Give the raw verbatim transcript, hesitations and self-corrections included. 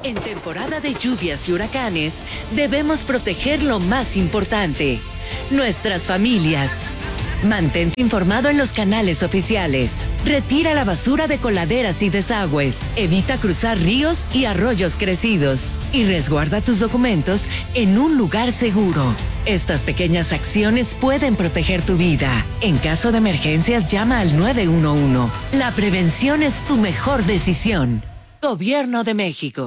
En temporada de lluvias y huracanes, debemos proteger lo más importante, nuestras familias. Mantente informado en los canales oficiales. Retira la basura de coladeras y desagües. Evita cruzar ríos y arroyos crecidos. Y resguarda tus documentos en un lugar seguro. Estas pequeñas acciones pueden proteger tu vida. En caso de emergencias, llama al nueve uno uno. La prevención es tu mejor decisión. Gobierno de México.